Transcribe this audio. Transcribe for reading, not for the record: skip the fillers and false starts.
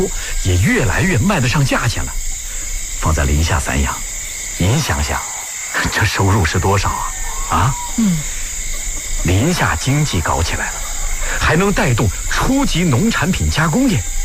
也越来越卖得上价钱了。放在临夏散养，您想想，这收入是多少啊？临夏经济搞起来了，还能带动初级农产品加工业。